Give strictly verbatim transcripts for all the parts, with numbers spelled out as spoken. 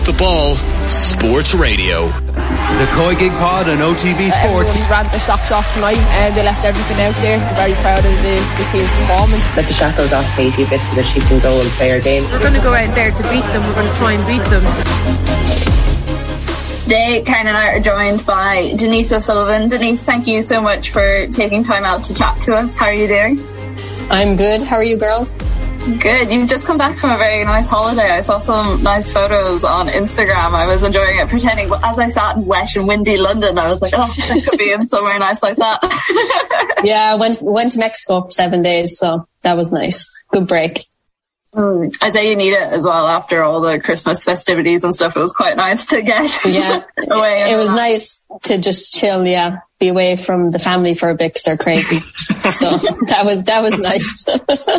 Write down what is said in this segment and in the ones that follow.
the Ball Sports Radio. The Koi Gig Pod on O T B Sports. Everyone ran their socks off tonight and they left everything out there. They're very proud of the, the team's performance. Let the shackles off Katie a bit so that she can go and play her game. We're going to go out there to beat them. We're going to try and beat them. Today, Karen and I are joined by Denise O'Sullivan. Denise, thank you so much for taking time out to chat to us. How are you doing? I'm good. How are you girls? Good. You've just come back from a very nice holiday. I saw some nice photos on Instagram. I was enjoying it, pretending as I sat in wet and windy London, I was like, oh, I could be in somewhere nice like that. Yeah, I went, went to Mexico for seven days, so that was nice. Good break. Mm, I say you need it as well after all the Christmas festivities and stuff. It was quite nice to get yeah. away. It was that. Nice to just chill, yeah, be away from the family for a bit because they're crazy. So that was that was nice.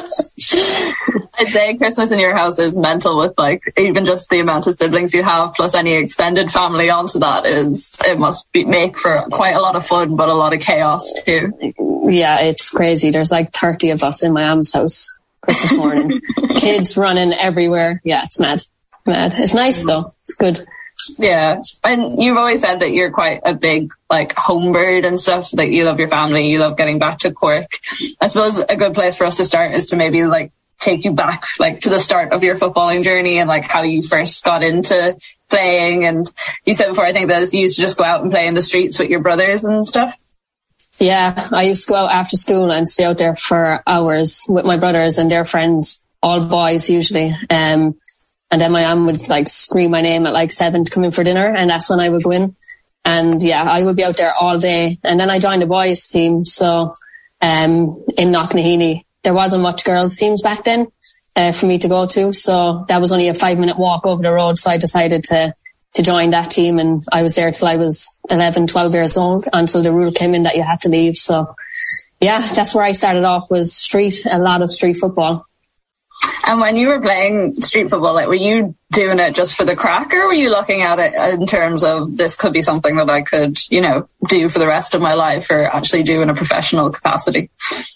I'd say Christmas in your house is mental with like even just the amount of siblings you have plus any extended family onto that is it must be make for quite a lot of fun but a lot of chaos too. Yeah, it's crazy. There's like thirty of us in my aunt's house Christmas morning. Kids running everywhere. Yeah, it's mad. Mad. It's nice though. It's good. Yeah. And you've always said that you're quite a big like home bird and stuff, that you love your family, you love getting back to Cork. I suppose a good place for us to start is to maybe like take you back like to the start of your footballing journey and like how you first got into playing. And you said before, I think that you used to just go out and play in the streets with your brothers and stuff. Yeah, I used to go out after school and stay out there for hours with my brothers and their friends, all boys usually. Um, and then my mum would like scream my name at like seven to come in for dinner, and that's when I would go in. And yeah, I would be out there all day. And then I joined a boys team. So um, in Knocknaheeny, there wasn't much girls teams back then uh, for me to go to. So that was only a five minute walk over the road. So I decided to to join that team, and I was there till I was eleven, twelve years old until the rule came in that you had to leave. So yeah, that's where I started off, was street, a lot of street football. And when you were playing street football, like, were you doing it just for the crack, or were you looking at it in terms of this could be something that I could, you know, do for the rest of my life or actually do in a professional capacity?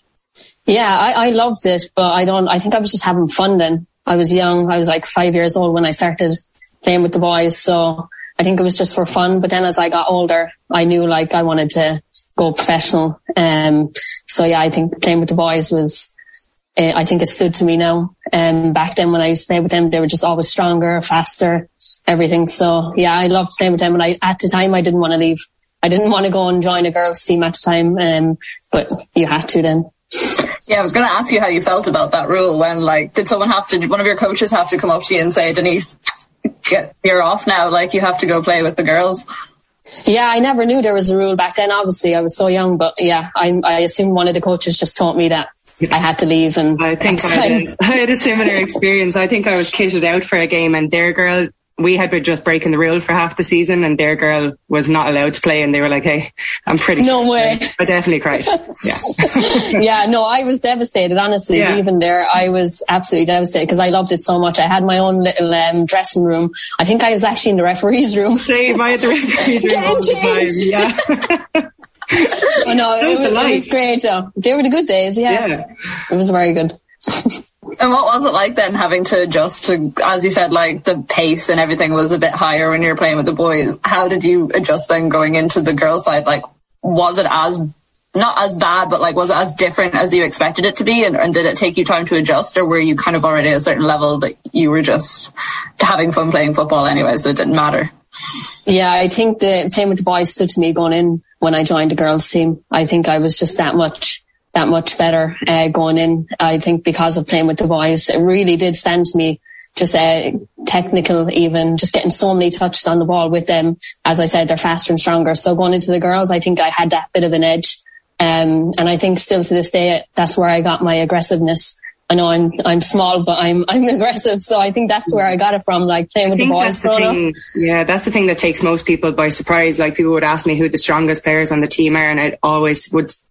Yeah, I, I loved it, but I don't, I think I was just having fun then. I was young. I was like five years old when I started playing with the boys. So I think it was just for fun. But then as I got older, I knew like I wanted to go professional. Um, so yeah, I think playing with the boys was, uh, I think it stood to me now. Um, back then when I used to play with them, they were just always stronger, faster, everything. So yeah, I loved playing with them. And I, at the time, I didn't want to leave. I didn't want to go and join a girls' team at the time. Um, but you had to then. Yeah, I was going to ask you how you felt about that rule when, like, did someone have to, did one of your coaches have to come up to you and say, Denise, get, you're off now, like, you have to go play with the girls? Yeah, I never knew there was a rule back then, obviously. I was so young, but yeah, I, I assumed one of the coaches just taught me that I had to leave. And I think I had, I had a similar experience. I think I was kitted out for a game, and their girl, we had been just breaking the rule for half the season, and their girl was not allowed to play, and they were like, hey, I'm pretty no way. I definitely cried. Yeah. Yeah, no, I was devastated, honestly. Yeah. Even there, I was absolutely devastated because I loved it so much. I had my own little um, dressing room. I think I was actually in the referee's room. Same, I had the referee's room all the time. Yeah. Oh, no, it was, it was great though. They were the good days, yeah. yeah. It was very good. And what was it like then, having to adjust to, as you said, like the pace and everything was a bit higher when you were playing with the boys? How did you adjust then going into the girls' side? Like, was it as, not as bad, but like, was it as different as you expected it to be? And, and did it take you time to adjust, or were you kind of already at a certain level that you were just having fun playing football anyway, so it didn't matter? Yeah, I think the playing with the boys stood to me going in when I joined the girls' team. I think I was just that much that much better uh, going in. I think because of playing with the boys, it really did stand to me, just uh, technical even, just getting so many touches on the ball with them. As I said, they're faster and stronger. So going into the girls, I think I had that bit of an edge. Um, and I think still to this day, that's where I got my aggressiveness. I know I'm I'm small, but I'm I'm aggressive. So I think that's where I got it from, like playing with the boys growing up. Yeah, that's the thing that takes most people by surprise. Like, people would ask me who the strongest players on the team are, and I always would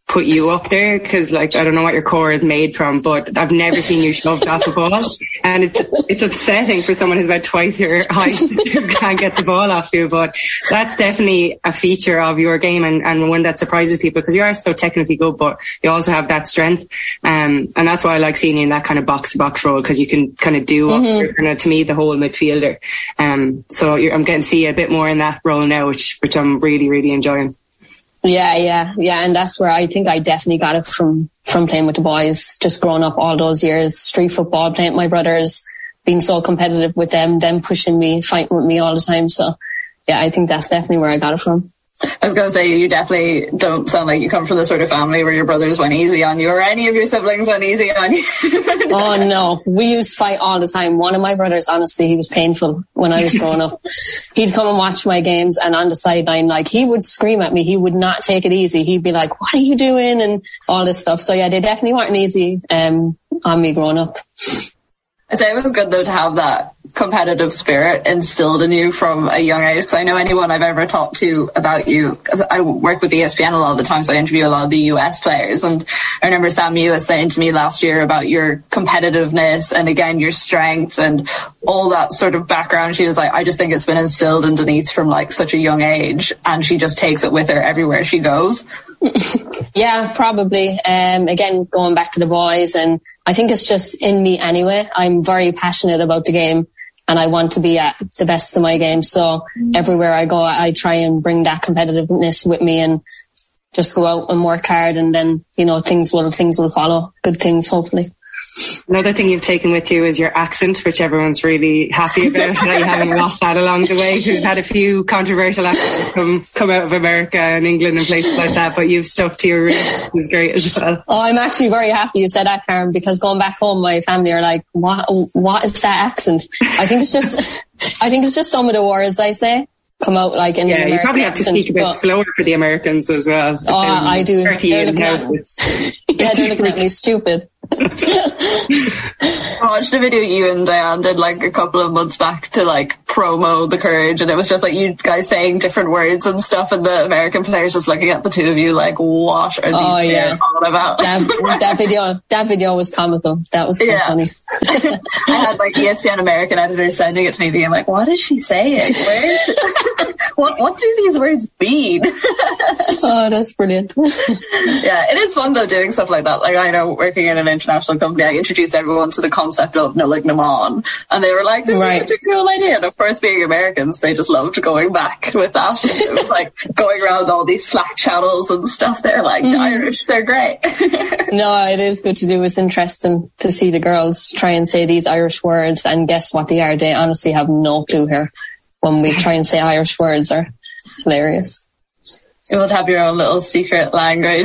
put you up there, because like I don't know what your core is made from, but I've never seen you shoved off the ball, and it's it's upsetting for someone who's about twice your height who can't get the ball off you. But that's definitely a feature of your game, and, and one that surprises people, because you are so technically good, but you also have that strength, um, and that's why I like seeing you in that kind of box to box role, because you can kind of do mm-hmm. you're kind of, to me, the whole midfielder. Um, so you're, I'm getting to see you a bit more in that role now, which which I'm really really enjoying. Yeah, yeah, yeah. And that's where I think I definitely got it from, from playing with the boys, just growing up all those years, street football, playing with my brothers, being so competitive with them, them pushing me, fighting with me all the time. So yeah, I think that's definitely where I got it from. I was going to say, you definitely don't sound like you come from the sort of family where your brothers went easy on you, or any of your siblings went easy on you. Oh no, we used to fight all the time. One of my brothers, honestly, he was painful when I was growing up. He'd come and watch my games, and on the sideline, like, he would scream at me. He would not take it easy. He'd be like, what are you doing? And all this stuff. So yeah, they definitely weren't easy um, on me growing up. I'd say it was good though to have that competitive spirit instilled in you from a young age, because I know anyone I've ever talked to about you, because I work with E S P N a lot of the time, so I interview a lot of the U S players, and I remember Sam Mewis saying to me last year about your competitiveness and again your strength and all that sort of background. She was like, I just think it's been instilled in Denise from like such a young age, and she just takes it with her everywhere she goes. Yeah, probably. Um, again, going back to the boys, and I think it's just in me anyway. I'm very passionate about the game, and I want to be at the best of my game. So everywhere I go, I try and bring that competitiveness with me and just go out and work hard, and then, you know, things will things will follow. Good things, hopefully. Another thing you've taken with you is your accent, which everyone's really happy about. That you haven't lost that along the way. We've had a few controversial accents come, come out of America and England and places like that, but you've stuck to your roots, which is great as well. Oh, I'm actually very happy you said that, Karen, because going back home, my family are like, what, what is that accent? I think it's just, I think it's just some of the words I say come out like in yeah, the American you probably have to accent, speak a bit but, slower for the Americans as well. Oh, I do. They're looking at, yeah, they're looking at me stupid. I watched a video you and Diane did like a couple of months back to like promo the Courage, and it was just like you guys saying different words and stuff, and the American players just looking at the two of you like, what are these oh, yeah. all about? that, that video that video was comical. That was quite yeah. funny. I had like E S P N American editors sending it to me being like, what is she saying? Where what what do these words mean? Oh, that's brilliant. Yeah, it is fun though doing stuff like that. Like, I know working in an international company, I introduced everyone to the concept of Nolig Naman, and they were like, this right. is such a cool idea. And of course, being Americans, they just loved going back with that. It was like going around all these Slack channels and stuff. They're like, mm. the Irish, they're great. No, it is good to do. It's interesting to see the girls try and say these Irish words and guess what they are. They honestly have no clue here when we try and say Irish words. Are it's hilarious. You would have your own little secret language.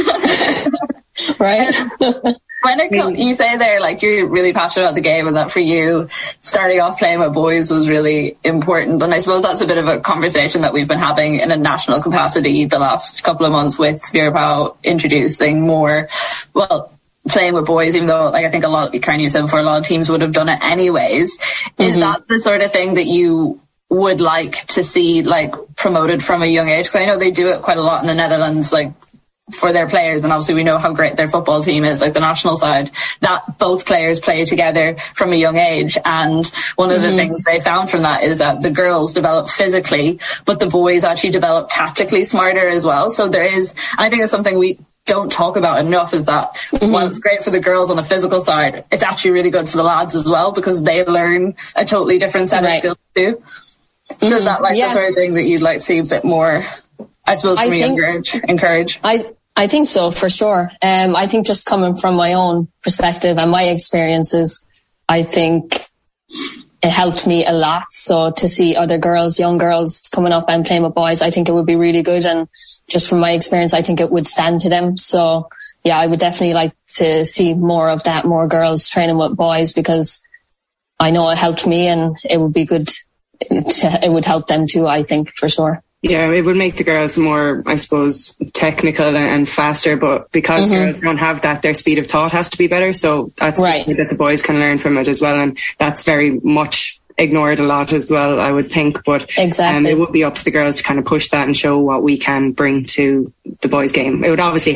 Right? When it comes, you say there, like, you're really passionate about the game, and that for you, starting off playing with boys was really important. And I suppose that's a bit of a conversation that we've been having in a national capacity the last couple of months with Vera Pauw introducing more, well, playing with boys, even though, like, I think a lot, Karen, you said before, a lot of teams would have done it anyways. Mm-hmm. Is that the sort of thing that you would like to see, like, promoted from a young age? Because I know they do it quite a lot in the Netherlands, like, for their players, and obviously we know how great their football team is, like the national side, that both players play together from a young age. And one of mm-hmm. the things they found from that is that the girls develop physically, but the boys actually develop tactically smarter as well. So there is, I think it's something we don't talk about enough, is that mm-hmm. while it's great for the girls on the physical side, it's actually really good for the lads as well, because they learn a totally different set right. of skills too. Mm-hmm. So is that like yeah. the sort of thing that you'd like to see a bit more, I suppose, from I a younger age, encourage? I I think so, for sure. Um, I think just coming from my own perspective and my experiences, I think it helped me a lot. So to see other girls, young girls coming up and playing with boys, I think it would be really good. And just from my experience, I think it would stand to them. So yeah, I would definitely like to see more of that, more girls training with boys, because I know it helped me, and it would be good. To, it would help them too, I think, for sure. Yeah, it would make the girls more, I suppose, technical and faster, but because mm-hmm. girls don't have that, their speed of thought has to be better. So that's right. that the boys can learn from it as well. And that's very much ignored a lot as well, I would think. But exactly. um, it would be up to the girls to kind of push that and show what we can bring to the boys' game. It would obviously have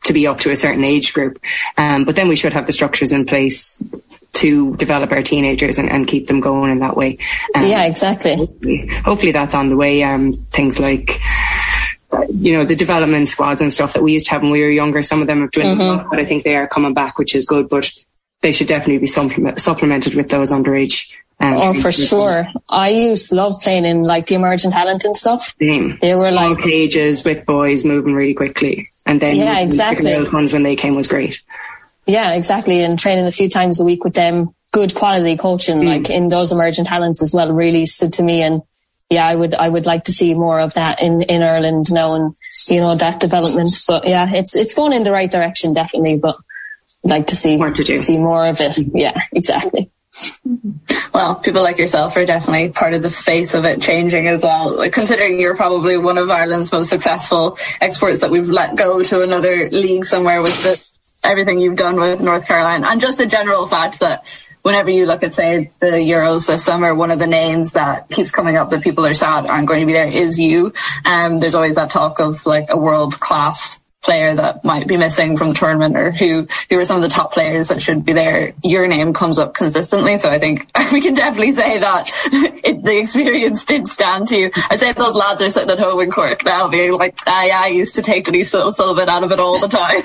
to be up to a certain age group. Um, but then we should have the structures in place to develop our teenagers and, and keep them going in that way. Um, yeah, exactly. Hopefully, hopefully that's on the way. Um, things like, uh, you know, the development squads and stuff that we used to have when we were younger, some of them have dwindled Mm-hmm. off, but I think they are coming back, which is good. But they should definitely be supplement, supplemented with those underage. Um, oh, for sure. I used to love playing in like the emerging talent and stuff. Same. They were like pages with boys moving really quickly. And then yeah, exactly. the girls ones when they came was great. Yeah, exactly. And training a few times a week with them, good quality coaching, mm. like in those emerging talents as well, really stood to me. And yeah, I would, I would like to see more of that in, in Ireland now and, you know, that development. But yeah, it's, it's going in the right direction, definitely. But I'd like to see, more to do. see more of it. Yeah, exactly. Well, people like yourself are definitely part of the face of it changing as well. Like, considering you're probably one of Ireland's most successful exports that we've let go to another league somewhere with the, everything you've done with North Carolina, and just the general fact that whenever you look at, say, the Euros this summer, one of the names that keeps coming up that people are sad aren't going to be there is you. Um, there's always that talk of like a world-class player that might be missing from the tournament, or who who are some of the top players that should be there. Your name comes up consistently, so I think we can definitely say that it, the experience did stand to you. I say those lads are sitting at home in Cork now being like, ah, yeah, I used to take Denise Sullivan out of it all the time.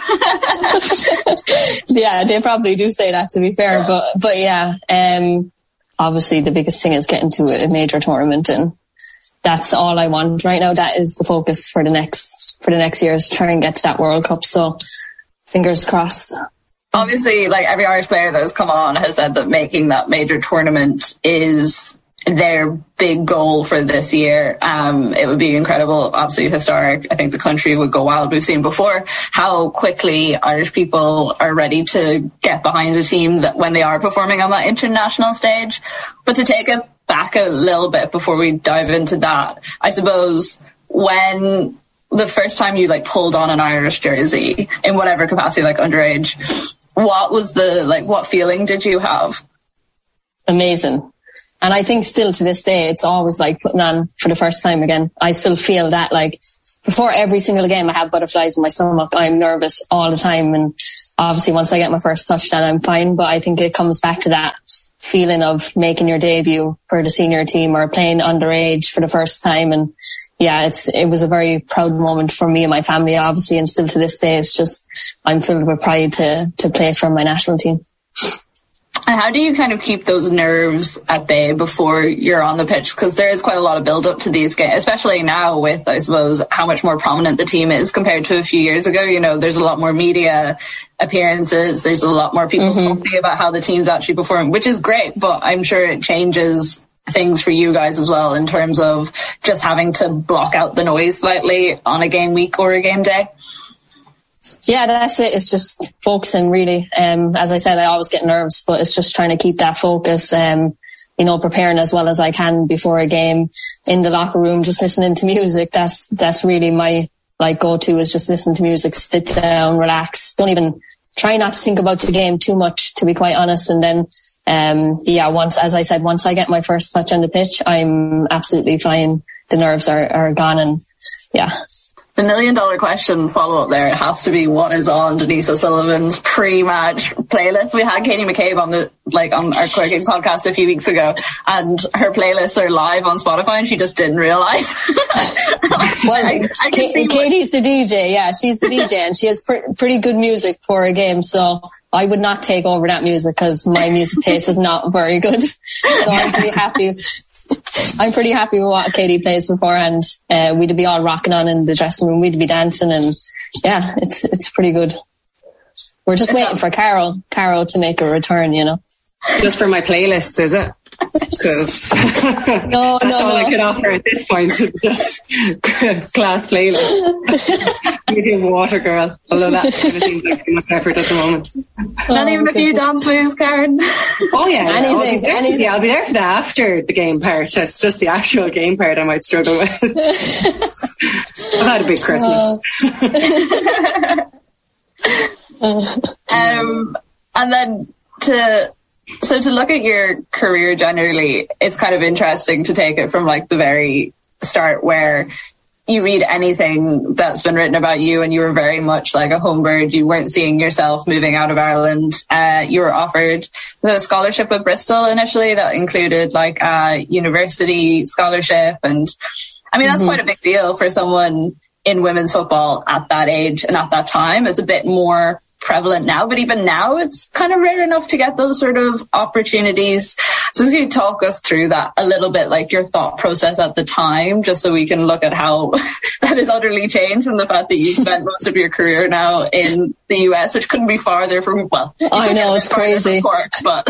Yeah, they probably do say that, to be fair. Yeah. But but yeah, um, obviously the biggest thing is getting to a major tournament, and that's all I want right now. That is the focus for the next for the next year, is try and get to that World Cup. So fingers crossed. Obviously, like every Irish player that has come on has said that making that major tournament is their big goal for this year. Um, it would be incredible, absolutely historic. I think the country would go wild. We've seen before how quickly Irish people are ready to get behind a team that when they are performing on that international stage. But to take it back a little bit before we dive into that, I suppose when the first time you like pulled on an Irish jersey in whatever capacity, like underage, what was the, like, what feeling did you have? Amazing. And I think still to this day, it's always like putting on for the first time again. I still feel that, like, before every single game I have butterflies in my stomach. I'm nervous all the time. And obviously once I get my first touchdown, I'm fine. But I think it comes back to that feeling of making your debut for the senior team or playing underage for the first time. And yeah, it's, it was a very proud moment for me and my family, obviously. And still to this day, it's just, I'm filled with pride to, to play for my national team. And how do you kind of keep those nerves at bay before you're on the pitch? Because there is quite a lot of build up to these games, especially now with, I suppose, how much more prominent the team is compared to a few years ago. You know, there's a lot more media appearances. There's a lot more people mm-hmm. talking about how the team's actually performing, which is great, but I'm sure it changes things for you guys as well in terms of just having to block out the noise slightly on a game week or a game day. Yeah, that's it. It's just focusing, really. Um, as I said, I always get nerves, but it's just trying to keep that focus, um, you know, preparing as well as I can before a game, in the locker room, just listening to music. That's, that's really my, like, go-to, is just listen to music, sit down, relax. Don't even try not to think about the game too much, to be quite honest. And then, um, yeah, once, as I said, once I get my first touch on the pitch, I'm absolutely fine. The nerves are, are gone, and yeah. The million dollar question follow up there, it has to be, what is on Denise O'Sullivan's pre-match playlist? We had Katie McCabe on the, like, on our Quirking podcast a few weeks ago, and her playlists are live on Spotify, and she just didn't realise. Well, I, I K- Katie's the D J, yeah, she's the D J, and she has pr- pretty good music for a game, so I would not take over that music because my music taste is not very good. So I'm pretty happy. I'm pretty happy with what Katie plays beforehand. Uh, we'd be all rocking on in the dressing room. We'd be dancing, and yeah, it's it's pretty good. We're just waiting for Carol, Carol to make a return, you know. Just for my playlists, is it? Because no, that's no, all no. I can offer at this point. Just class playlist. Medium water girl. Although that kind of seems like too much effort at the moment. Not oh, even a few dance moves, Karen. Oh yeah, anything, I'll anything. Yeah, I'll be there for the after the game part. It's just the actual game part I might struggle with. I've had a big Christmas. Oh. um, and then to. So to look at your career generally, it's kind of interesting to take it from like the very start, where you read anything that's been written about you, and you were very much like a home bird. You weren't seeing yourself moving out of Ireland. Uh, you were offered the scholarship at Bristol initially that included like a university scholarship. And I mean, that's mm-hmm. quite a big deal for someone in women's football at that age and at that time. It's a bit more prevalent now, but even now it's kind of rare enough to get those sort of opportunities. So can you talk us through that a little bit, like your thought process at the time, just so we can look at how that has utterly changed, and the fact that you spent most of your career now in the U S, which couldn't be farther from, well, I know, it's crazy. Cork, but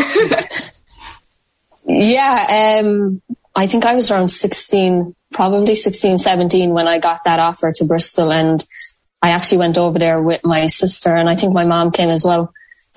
yeah, um, I think I was around sixteen, probably sixteen, seventeen when I got that offer to Bristol, and I actually went over there with my sister, and I think my mom came as well.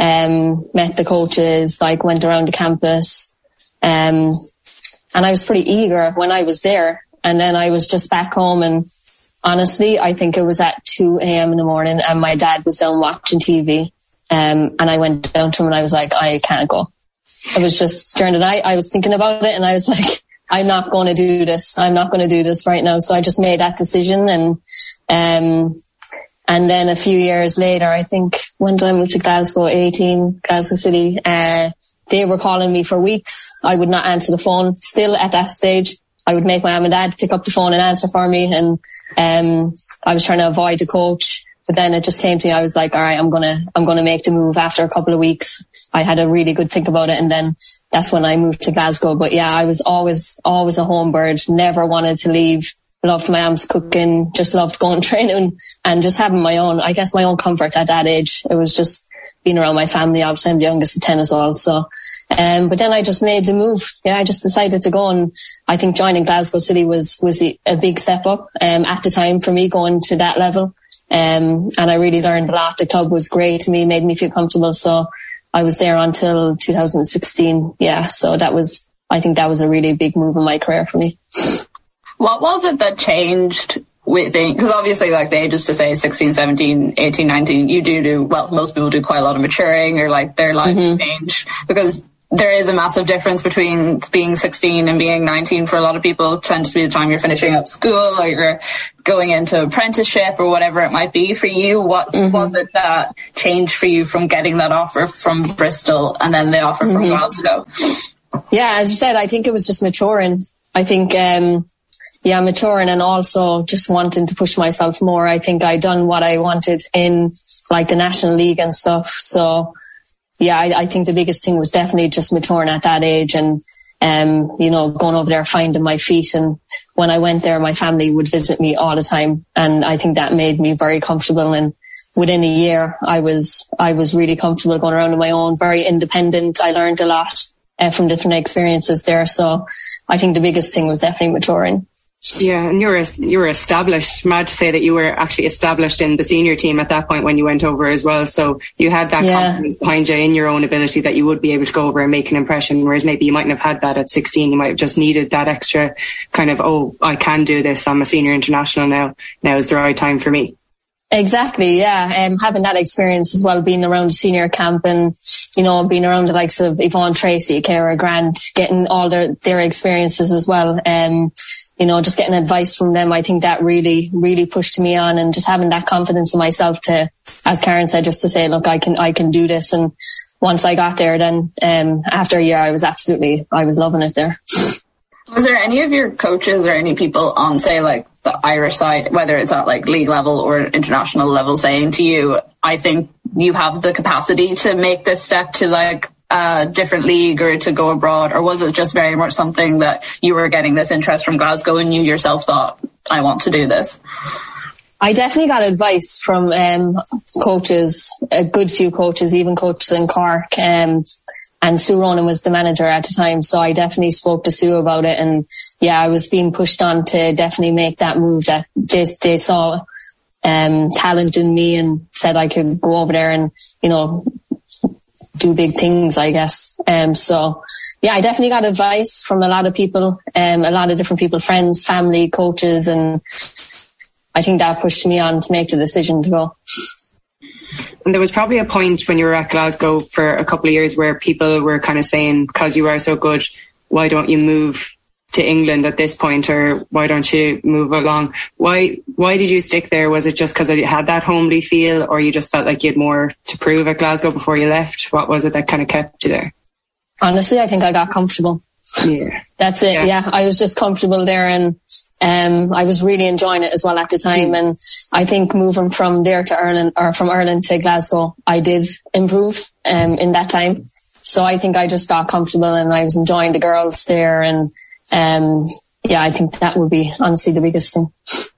Um, met the coaches, like went around the campus. Um, and I was pretty eager when I was there. And then I was just back home, and honestly, I think it was at two a.m. in the morning, and my dad was down watching T V. Um, and I went down to him and I was like, I can't go. It was just during the night, I was thinking about it, and I was like, I'm not going to do this. I'm not going to do this right now. So I just made that decision. And, um, And then a few years later, I think, when did I move to Glasgow? eighteen, Glasgow City. Uh, they were calling me for weeks. I would not answer the phone. Still at that stage, I would make my mum and dad pick up the phone and answer for me. And um, I was trying to avoid the coach. But then it just came to me. I was like, all right, I'm going to I'm gonna make the move after a couple of weeks. I had a really good think about it. And then that's when I moved to Glasgow. But yeah, I was always, always a home bird. Never wanted to leave. Loved my aunt's cooking, just loved going training and just having my own, I guess, my own comfort at that age. It was just being around my family. Obviously, I'm the youngest of ten as well. So, um, but then I just made the move. Yeah, I just decided to go, and I think joining Glasgow City was, was a big step up, um, at the time for me going to that level. Um, and I really learned a lot. The club was great to me, made me feel comfortable. So I was there until two thousand sixteen. Yeah. So that was, I think that was a really big move in my career for me. What was it that changed within, because obviously like the ages to say sixteen, seventeen, eighteen, nineteen, you do do, well, most people do quite a lot of maturing, or like their lives mm-hmm. change, because there is a massive difference between being sixteen and being nineteen. For a lot of people, it tends to be the time you're finishing up school or you're going into apprenticeship or whatever it might be. For you, what mm-hmm. was it that changed for you from getting that offer from Bristol and then the offer from mm-hmm. Glasgow? Yeah, as you said, I think it was just maturing. I think, um, yeah, maturing, and also just wanting to push myself more. I think I done what I wanted in like the National League and stuff. So yeah, I, I think the biggest thing was definitely just maturing at that age, and, um, you know, going over there, finding my feet. And when I went there, my family would visit me all the time. And I think that made me very comfortable. And within a year, I was, I was really comfortable going around on my own, very independent. I learned a lot uh, from different experiences there. So I think the biggest thing was definitely maturing. Yeah, and you were you were established. Mad to say that you were actually established in the senior team at that point when you went over as well. So you had that yeah. confidence behind you in your own ability that you would be able to go over and make an impression. Whereas maybe you mightn't have had that at sixteen. You might have just needed that extra kind of, oh, I can do this. I'm a senior international now. Now is the right time for me. Exactly, yeah. Um, having that experience as well, being around the senior camp and, you know, being around the likes of Yvonne Tracy, Cara Grant, getting all their, their experiences as well. Um, you know, just getting advice from them. I think that really, really pushed me on, and just having that confidence in myself to, as Karen said, just to say, look, I can, I can do this. And once I got there, then, um, after a year, I was absolutely, I was loving it there. Was there any of your coaches or any people on, say, like the Irish side, whether it's at like league level or international level, saying to you, I think you have the capacity to make this step to like a different league or to go abroad? Or was it just very much something that you were getting this interest from Glasgow and you yourself thought, I want to do this? I definitely got advice from um, coaches, a good few coaches, even coaches in Cork. Um, and Sue Ronan was the manager at the time. So I definitely spoke to Sue about it. And yeah, I was being pushed on to definitely make that move, that they, they saw um, talent in me and said I could go over there and, you know, do big things, I guess. Um, so yeah, I definitely got advice from a lot of people, um, a lot of different people, friends, family, coaches. And I think that pushed me on to make the decision to go. And there was probably a point when you were at Glasgow for a couple of years where people were kind of saying, because you are so good, why don't you move to England at this point, or why don't you move along? Why why did you stick there? Was it just because you had that homely feel, or you just felt like you had more to prove at Glasgow before you left? What was it that kind of kept you there? Honestly, I think I got comfortable. Yeah, that's it. Yeah, yeah. I was just comfortable there, and um, I was really enjoying it as well at the time. Mm. And I think moving from there to Ireland, or from Ireland to Glasgow, I did improve um, in that time. So I think I just got comfortable, and I was enjoying the girls there, and um, yeah, I think that would be honestly the biggest thing.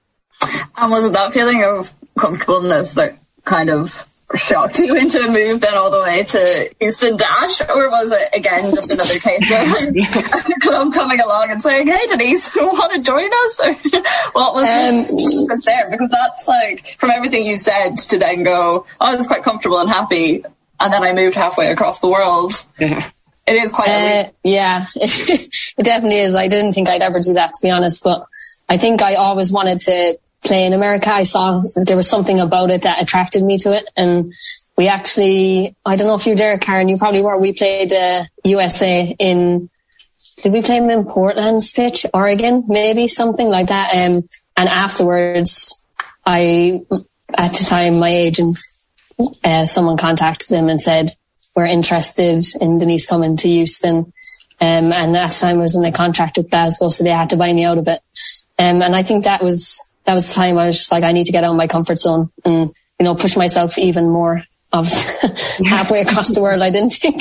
And was it that feeling of comfortableness that kind of shocked you into a move then all the way to Houston Dash, or was it again just another case of a club coming along and saying, "Hey Denise, want to join us?" Or what was um, it there? Because that's like, from everything you said, to then go, oh, I was quite comfortable and happy, and then I moved halfway across the world. Yeah. It is quite uh, yeah, it definitely is. I didn't think I'd ever do that, to be honest, but I think I always wanted to play in America. I saw there was something about it that attracted me to it, and we actually, I don't know if you were there, Karen, you probably were, we played uh, U S A in, did we play them in Portland's pitch, Oregon, maybe, something like that, um, and afterwards I, at the time, my agent, uh, someone contacted them and said, we're interested in Denise coming to Houston. Um, and last time I was in the contract with Glasgow, so they had to buy me out of it. Um, and I think that was, that was the time I was just like, I need to get out of my comfort zone and, you know, push myself even more. Obviously, halfway across the world, I didn't think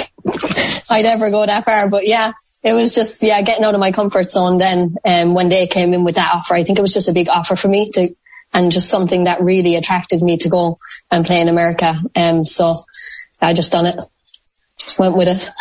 I'd ever go that far. But yeah, it was just, yeah, getting out of my comfort zone then. Um, when they came in with that offer, I think it was just a big offer for me to, and just something that really attracted me to go and play in America. Um, so I just done it. Just went with it.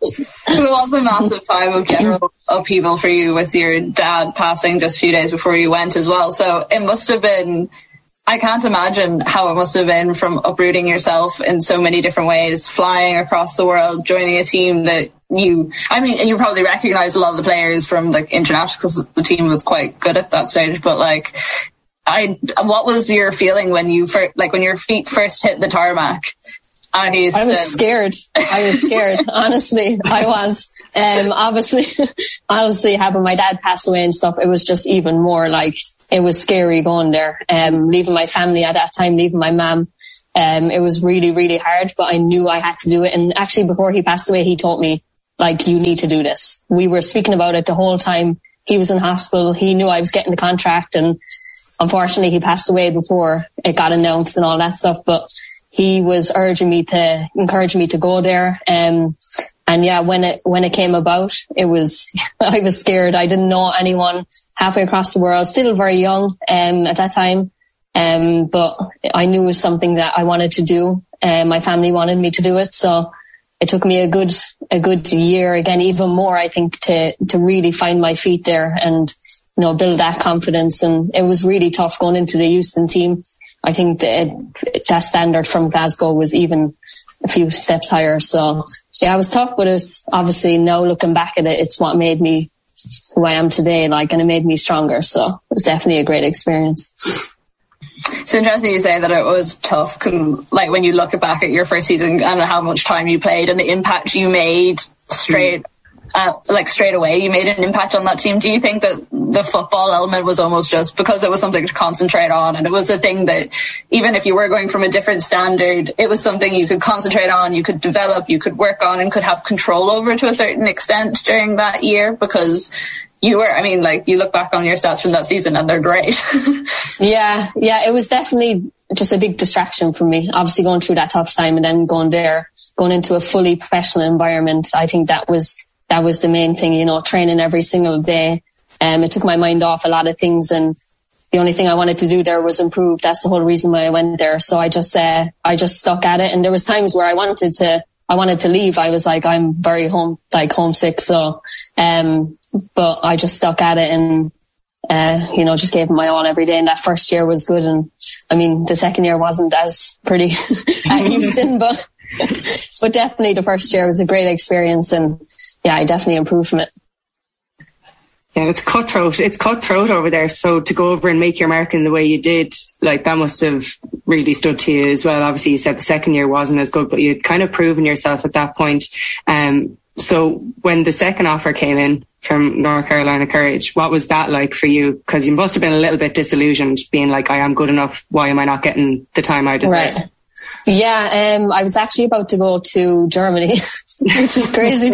It was a massive time of general upheaval for you with your dad passing just a few days before you went as well. So it must have been, I can't imagine how it must have been from uprooting yourself in so many different ways, flying across the world, joining a team that you, I mean, you probably recognize a lot of the players from like international because the team was quite good at that stage, but like, I, what was your feeling when you, first, like when your feet first hit the tarmac? I was scared. I was scared. Honestly, I was. Um, obviously, obviously having my dad pass away and stuff, it was just even more like, it was scary going there. Um, leaving my family at that time, leaving my mum. Um, it was really, really hard, but I knew I had to do it. And actually before he passed away, he told me, like, you need to do this. We were speaking about it the whole time. He was in hospital. He knew I was getting the contract, and unfortunately he passed away before it got announced and all that stuff. But he was urging me to, encouraging me to go there. Um, and yeah, when it, when it came about, it was, I was scared. I didn't know anyone halfway across the world, still very young, um, at that time. Um, but I knew it was something that I wanted to do. And my family wanted me to do it. So it took me a good, a good year again, even more, I think, to, to really find my feet there and, you know, build that confidence. And it was really tough going into the Houston team. I think that, that standard from Glasgow was even a few steps higher. So yeah, it was tough, but it was obviously, now looking back at it, it's what made me who I am today, like, and it made me stronger. So it was definitely a great experience. It's interesting you say that it was tough, cause, like when you look back at your first season and how much time you played and the impact you made straight Uh, like straight away, you made an impact on that team. Do you think that the football element was almost just because it was something to concentrate on, and it was a thing that even if you were going from a different standard, it was something you could concentrate on, you could develop, you could work on, and could have control over to a certain extent during that year? Because you were, I mean, like, you look back on your stats from that season and they're great. yeah, yeah, it was definitely just a big distraction for me. Obviously going through that tough time and then going there, going into a fully professional environment, I think that was That was the main thing, you know, training every single day. Um, it took my mind off a lot of things, and the only thing I wanted to do there was improve. That's the whole reason why I went there. So I just, uh, I just stuck at it. And there was times where I wanted to, I wanted to leave. I was like, I'm very home, like homesick. So, um, but I just stuck at it and, uh, you know, just gave it my all every day. And that first year was good. And I mean, the second year wasn't as pretty at Houston, but, but definitely the first year was a great experience. And, yeah, I definitely improved from it. Yeah, it's cutthroat. It's cutthroat over there. So to go over and make your mark in the way you did, like, that must have really stood to you as well. Obviously, you said the second year wasn't as good, but you'd kind of proven yourself at that point. Um, so when the second offer came in from North Carolina Courage, what was that like for you? Because you must have been a little bit disillusioned, being like, I am good enough. Why am I not getting the time I deserve? Right. Yeah, um, I was actually about to go to Germany, which is crazy.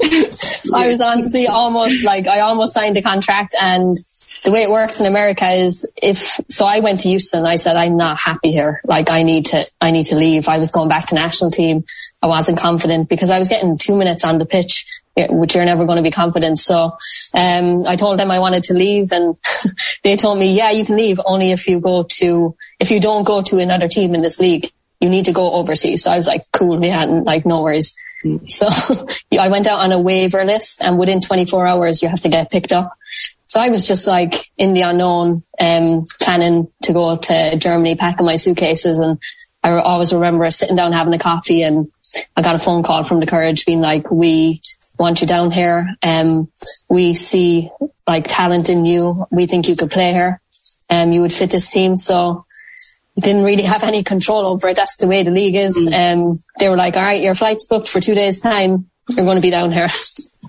I was honestly almost like, I almost signed a contract, and the way it works in America is if, so I went to Houston, I said, I'm not happy here. Like I need to, I need to leave. I was going back to national team. I wasn't confident because I was getting two minutes on the pitch, which you're never going to be confident. So, um, I told them I wanted to leave, and they told me, yeah, you can leave only if you go to, if you don't go to another team in this league. You need to go overseas. So I was like, cool, yeah, like no worries. Mm. So I went out on a waiver list, and within twenty-four hours you have to get picked up. So I was just like in the unknown, um, planning to go to Germany, packing my suitcases. And I always remember sitting down having a coffee, and I got a phone call from the Courage being like, we want you down here. Um, we see like talent in you. We think you could play here. Um, you would fit this team. So didn't really have any control over it. That's the way the league is. Um, they were like, all right, your flight's booked for two days time. You're going to be down here.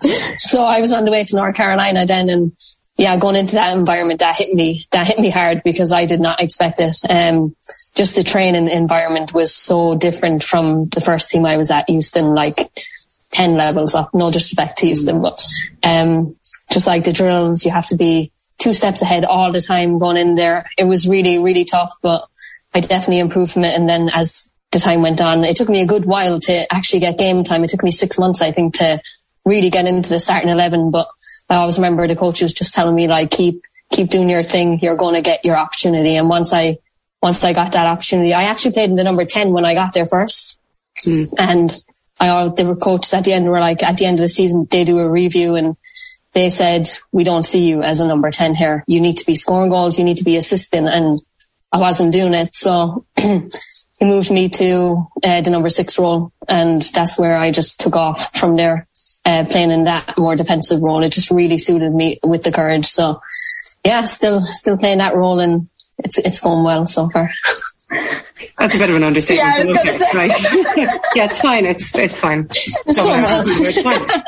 So I was on the way to North Carolina then, and yeah, going into that environment, that hit me, that hit me hard because I did not expect it. Um, just the training environment was so different from the first team I was at, Houston, like ten levels up. No disrespect to Houston, but, um, just like the drills, you have to be two steps ahead all the time going in there. It was really, really tough, but I definitely improved from it. And then as the time went on, it took me a good while to actually get game time. It took me six months, I think, to really get into the starting eleven. But I always remember the coaches just telling me, like, keep, keep doing your thing. You're going to get your opportunity. And once I, once I got that opportunity, I actually played in the number ten when I got there first. Mm. And I, there were coaches at the end who were like, at the end of the season, they do a review, and they said, we don't see you as a number ten here. You need to be scoring goals. You need to be assisting. And I wasn't doing it. So he moved me to uh, the number six role, and that's where I just took off from there, uh, playing in that more defensive role. It just really suited me with the Courage. So yeah, still, still playing that role, and it's, it's going well so far. That's a bit of an understatement. Yeah, I was okay, say. Right. Yeah, it's fine. It's it's fine. It's going well. It's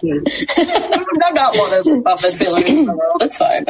fine. I'm not one of the midfielders in the world. It's fine.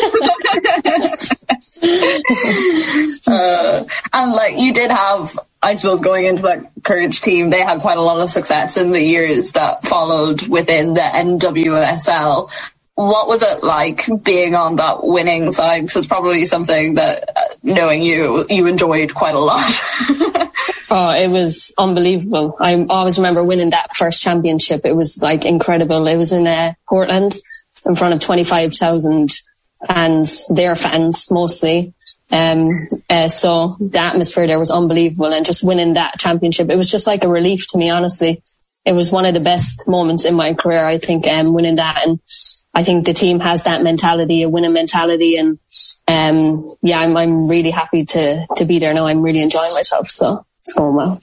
uh, and like you did have, I suppose, going into that Courage team, they had quite a lot of success in the years that followed within the N W S L. What was it like being on that winning side? Because it's probably something that, uh, knowing you, you enjoyed quite a lot. Oh, it was unbelievable. I always remember winning that first championship. It was like incredible. It was in uh, Portland in front of twenty-five thousand fans, their fans mostly. Um, uh, so the atmosphere there was unbelievable, and just winning that championship, it was just like a relief to me, honestly. It was one of the best moments in my career, I think, um, winning that. And I think the team has that mentality, a winning mentality. And, um, yeah, I'm, I'm really happy to, to be there now. I'm really enjoying myself. So it's going well.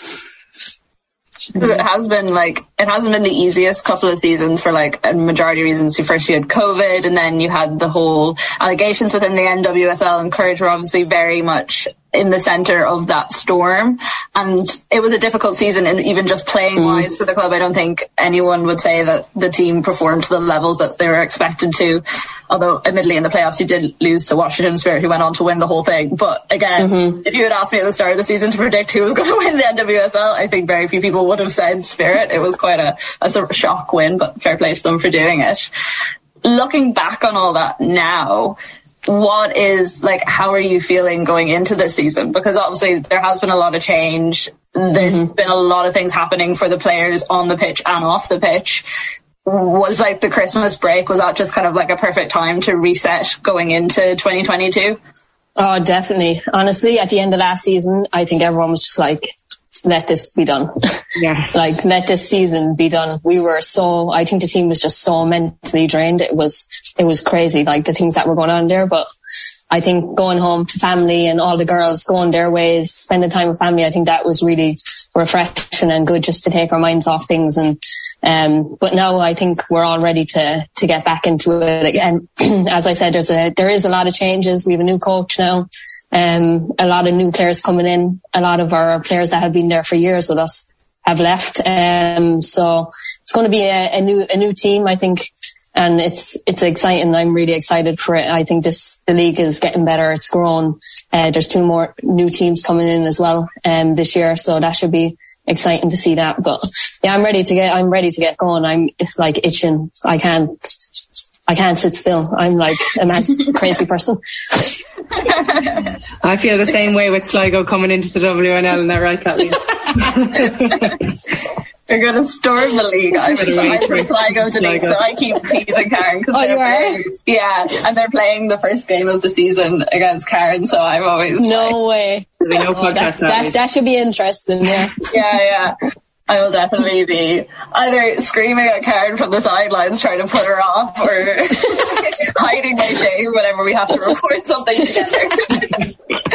It has been like, it hasn't been the easiest couple of seasons for like a majority of reasons. You first you had COVID, and then you had the whole allegations within the N W S L, and Courage were obviously very much in the centre of that storm. And it was a difficult season, and even just playing wise mm. for the club, I don't think anyone would say that the team performed to the levels that they were expected to. Although admittedly in the playoffs you did lose to Washington Spirit, who went on to win the whole thing. But again, mm-hmm. if you had asked me at the start of the season to predict who was going to win the N W S L, I think very few people would have said Spirit. It was quite a, a sort of shock win, but fair play to them for doing it. Looking back on all that now, what is, like, how are you feeling going into this season? Because obviously there has been a lot of change. There's mm-hmm. been a lot of things happening for the players on the pitch and off the pitch. Was like the Christmas break, was that just kind of like a perfect time to reset going into twenty twenty-two? Oh, definitely. Honestly, at the end of last season, I think everyone was just like, let this be done. Yeah. Like, let this season be done. We were so, I think the team was just so mentally drained. It was, it was crazy, like the things that were going on there. But I think going home to family and all the girls going their ways, spending time with family, I think that was really refreshing and good, just to take our minds off things. And, um, but now I think we're all ready to, to get back into it again. As I said, there's a, there is a lot of changes. We have a new coach now. Um, a lot of new players coming in. A lot of our players that have been there for years with us have left. Um, so it's going to be a, a new a new team, I think, and it's it's exciting. I'm really excited for it. I think this the league is getting better. It's grown. Uh, there's two more new teams coming in as well um, this year, so that should be exciting to see that. But yeah, I'm ready to get I'm ready to get going. I'm like itching. I can't I can't sit still. I'm like a mad crazy person. I feel the same way with Sligo coming into the W N L, isn't that right, Kathleen? You're going to storm the league. I'm in Sligo today, so I keep teasing Karen. Oh, you are? Playing, yeah, and they're playing the first game of the season against Karen, so I'm always no like, way. No oh, that, that, that should be interesting. Yeah, yeah, yeah. I will definitely be either screaming at Karen from the sidelines trying to put her off, or hiding my shame whenever we have to record something together.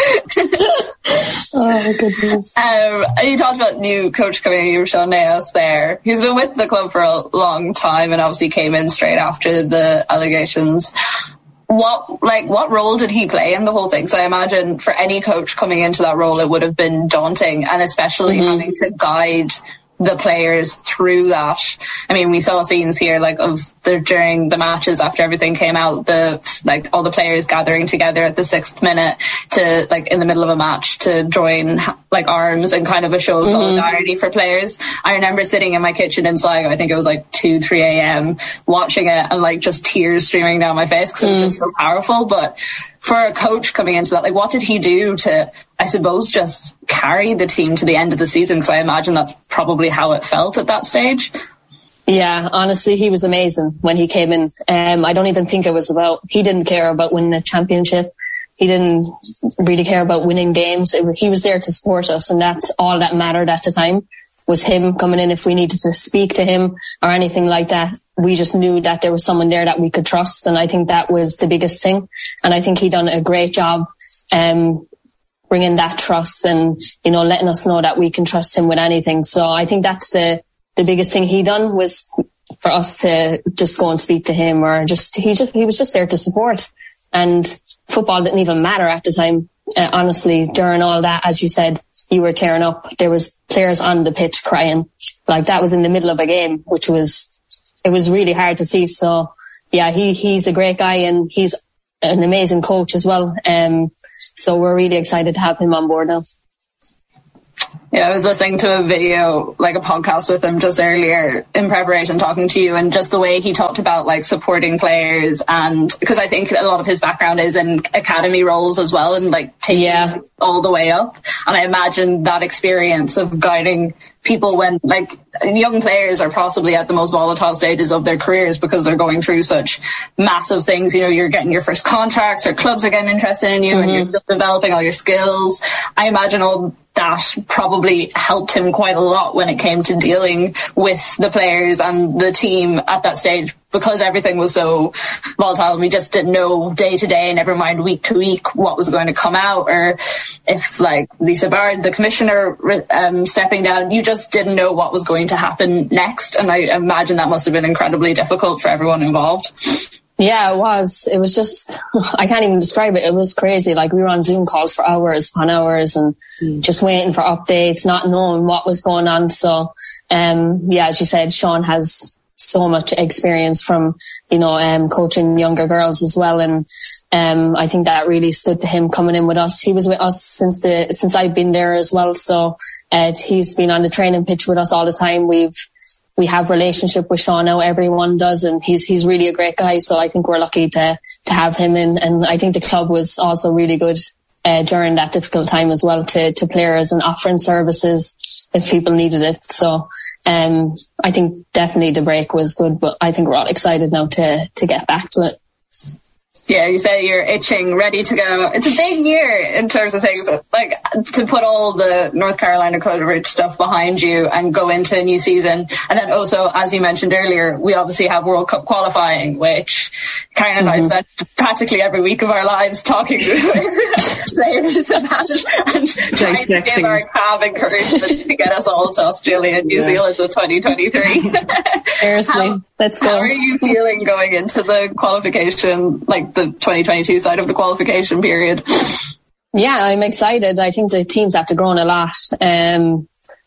Oh my goodness. Um, you talked about new coach coming in, you were Sean Naos there. He's been with the club for a long time and obviously came in straight after the allegations. What, like, what role did he play in the whole thing? So I imagine for any coach coming into that role, it would have been daunting, and especially mm-hmm. having to guide the players through that. I mean, we saw scenes here, like, of the, during the matches after everything came out, the, like, all the players gathering together at the sixth minute to, like, in the middle of a match to join, like, arms and kind of a show of mm-hmm. solidarity for players. I remember sitting in my kitchen in Sligo, I think it was like two, three a.m, watching it, and, like, just tears streaming down my face because mm. it was just so powerful. But for a coach coming into that, like, what did he do to, I suppose, just carry the team to the end of the season? Because I imagine that's probably how it felt at that stage. Yeah, honestly, he was amazing when he came in. Um, I don't even think it was about, he didn't care about winning the championship. He didn't really care about winning games. It, he was there to support us, and that's all that mattered at the time, was him coming in. If we needed to speak to him or anything like that, we just knew that there was someone there that we could trust. And I think that was the biggest thing. And I think he done a great job um, bringing that trust and, you know, letting us know that we can trust him with anything. So I think that's the, the biggest thing he done, was for us to just go and speak to him, or just, he just, he was just there to support. And football didn't even matter at the time. Uh, honestly, during all that, as you said, you were tearing up. There was players on the pitch crying. Like, that was in the middle of a game, which was, it was really hard to see. So yeah, he, he's a great guy, and he's an amazing coach as well. Um, so we're really excited to have him on board now. Yeah, I was listening to a video, like a podcast with him just earlier in preparation, talking to you, and just the way he talked about, like, supporting players, and because I think a lot of his background is in academy roles as well, and like taking yeah. it all the way up. And I imagine that experience of guiding people when, like, young players are possibly at the most volatile stages of their careers because they're going through such massive things. You know, you're getting your first contracts, or clubs are getting interested in you, mm-hmm. and you're still developing all your skills. I imagine all that probably helped him quite a lot when it came to dealing with the players and the team at that stage, because everything was so volatile and we just didn't know day to day, never mind week to week, what was going to come out, or if, like, Lisa Bard, the commissioner, um, stepping down, you just didn't know what was going to happen next. And I imagine that must have been incredibly difficult for everyone involved. Yeah, it was. It was just, I can't even describe it. It was crazy. Like, we were on Zoom calls for hours upon hours, and mm. just waiting for updates, not knowing what was going on. So, um, yeah, as you said, Sean has so much experience from, you know, um, coaching younger girls as well. And, um, I think that really stood to him coming in with us. He was with us since the, since I've been there as well. So, uh, he's been on the training pitch with us all the time. We've, We have relationship with Sean now, everyone does, and he's he's really a great guy. So I think we're lucky to to have him in, and I think the club was also really good uh, during that difficult time as well to to players, and offering services if people needed it. So um, I think definitely the break was good, but I think we're all excited now to to get back to it. Yeah, you say you're itching, ready to go. It's a big year in terms of things, like, to put all the North Carolina coverage stuff behind you and go into a new season. And then also, as you mentioned earlier, we obviously have World Cup qualifying, which Karen and mm-hmm. I spent practically every week of our lives talking to players and, and trying to give our calm encouragement to get us all to Australia and New yeah. Zealand in twenty twenty-three. Seriously, how, let's go. How are you feeling going into the qualification, like the twenty twenty-two side of the qualification period? Yeah, I'm excited. I think the teams have to grow a lot. Um,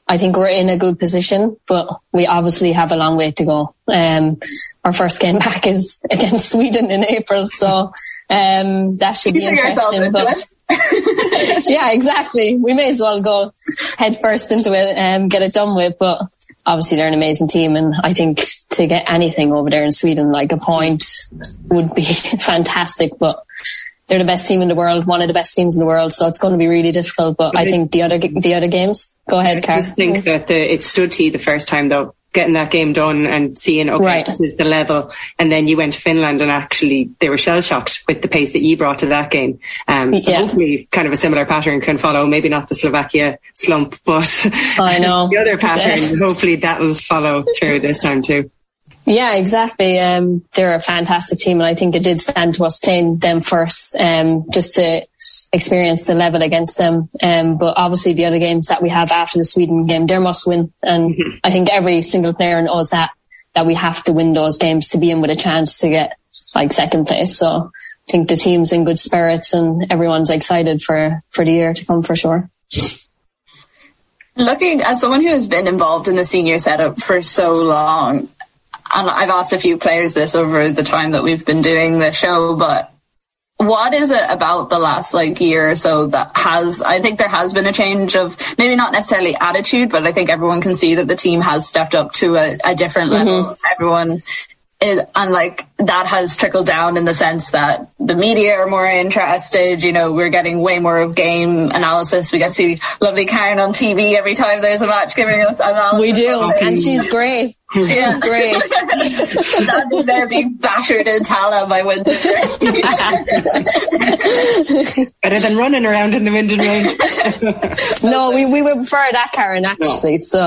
I think we're in a good position, but we obviously have a long way to go. Um, our first game back is against Sweden in April, so um, that should be interesting. But yeah, exactly. We may as well go head first into it and get it done with. But obviously, they're an amazing team, and I think to get anything over there in Sweden, like a point, would be fantastic. But they're the best team in the world, one of the best teams in the world, so it's going to be really difficult. But I think the other the other games, go ahead, Cara. I just think that the, it stood to you the first time, though, getting that game done and seeing, okay, right. This is the level. And then you went to Finland and actually they were shell-shocked with the pace that you brought to that game. Um, so yeah. Hopefully kind of a similar pattern can follow, maybe not the Slovakia slump, but I know. the other pattern, hopefully that will follow through this time too. Yeah, exactly. Um, they're a fantastic team, and I think it did stand to us playing them first, um, just to experience the level against them. Um, but obviously the other games that we have after the Sweden game, they're must win. And mm-hmm. I think every single player knows that, that we have to win those games to be in with a chance to get like second place. So I think the team's in good spirits and everyone's excited for, for the year to come for sure. Looking at someone who has been involved in the senior setup for so long, and I've asked a few players this over the time that we've been doing the show, but what is it about the last like year or so that has, I think there has been a change of maybe not necessarily attitude, but I think everyone can see that the team has stepped up to a, a different level. Mm-hmm. Everyone is, and like that has trickled down in the sense that the media are more interested. You know, we're getting way more of game analysis. We get to see lovely Karen on T V every time there's a match giving us analysis. We do, and she's great. Yeah, great. Standing there being battered in Tala by wind and rain. Better than running around in the wind and rain. No, we, we would prefer that, Karen, actually. No. So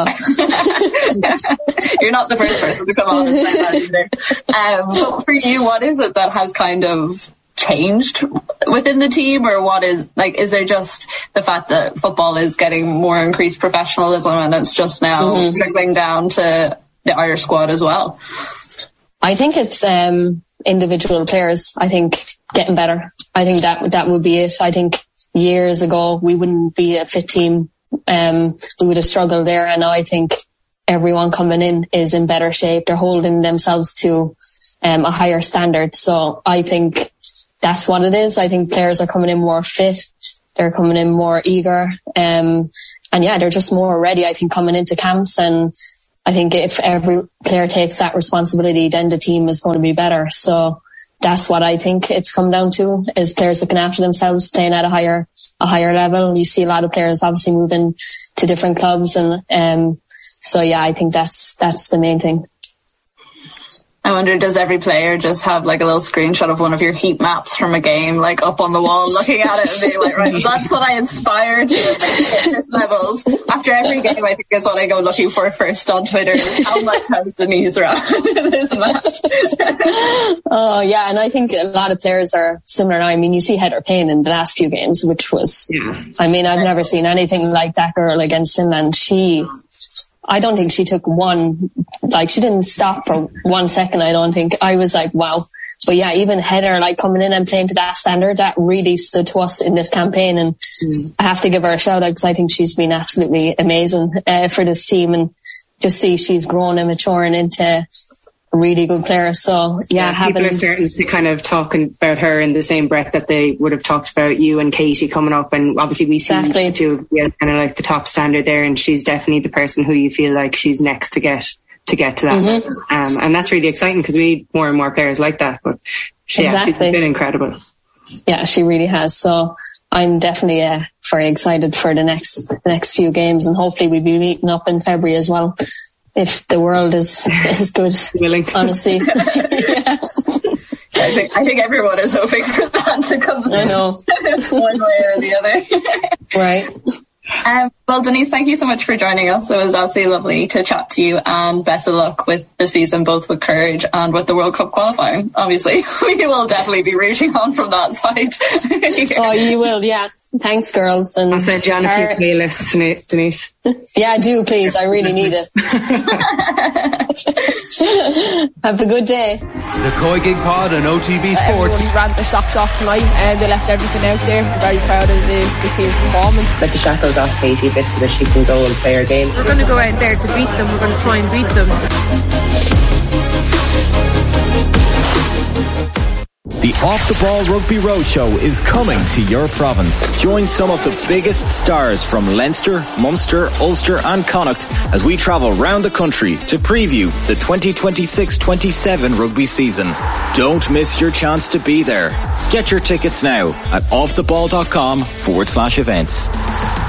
you're not the first person to come on and say that either. Um, but for you, what is it that has kind of changed within the team, or what is like, is there just the fact that football is getting more increased professionalism and it's just now mm-hmm. trickling down to the Irish squad as well? I think it's um, individual players, I think, getting better. I think that that would be it. I think years ago we wouldn't be a fit team. Um, we would have struggled there, and I think everyone coming in is in better shape. They're holding themselves to um, a higher standard. So I think that's what it is. I think players are coming in more fit. They're coming in more eager. Um, and yeah, they're just more ready, I think, coming into camps. And I think if every player takes that responsibility, then the team is going to be better. So that's what I think it's come down to, is players looking after themselves, playing at a higher, a higher level. You see a lot of players obviously moving to different clubs. And, um, so yeah, I think that's, that's the main thing. I wonder, does every player just have like a little screenshot of one of your heat maps from a game, like up on the wall, looking at it and being like, right, that's what I aspire to at fitness levels. After every game, I think that's what I go looking for first on Twitter. Is how much has Denise run in this map? Oh yeah, and I think a lot of players are similar now. I mean, you see Heather Payne in the last few games, which was, yeah. I mean, I've never seen anything like that girl against Finland. She... I don't think she took one, like she didn't stop for one second, I don't think. I was like, wow. But yeah, even Heather, like coming in and playing to that standard, that really stood to us in this campaign. And mm. I have to give her a shout out because I think she's been absolutely amazing uh, for this team. And just see she's grown and maturing into a really good player. So yeah, yeah having... people are starting to kind of talking about her in the same breath that they would have talked about you and Katie coming up, and obviously we see exactly. two yeah, kind of like the top standard there, and she's definitely the person who you feel like she's next to get to get to that mm-hmm. um, and that's really exciting because we need more and more players like that. But she, exactly. yeah, she's been incredible. Yeah, she really has. So I'm definitely uh, very excited for the next the next few games, and hopefully we'll be meeting up in February as well, if the world is is good, willing. Honestly. Yeah. I think I think everyone is hoping for that to come I know. one way or the other. Right. Um, well, Denise, thank you so much for joining us. It was absolutely lovely to chat to you, and best of luck with the season, both with Courage and with the World Cup qualifying. Obviously, we will definitely be rooting on from that side. Oh, you will, yeah. Thanks, girls. And I'll send you on a few playlists, Denise. Yeah, do please. I really need it. Have a good day. The Koi Gig Pod on O T B Sports. Everyone ran their socks off tonight and they left everything out there. They're very proud of the, the team's performance. Let the shackles off Katie a bit so that she can go and play her game. We're going to go out there to beat them. We're going to try and beat them. The Off the Ball Rugby Roadshow is coming to your province. Join some of the biggest stars from Leinster, Munster, Ulster and Connacht as we travel round the country to preview the twenty twenty-six twenty-seven rugby season. Don't miss your chance to be there. Get your tickets now at offtheball.com forward slash events.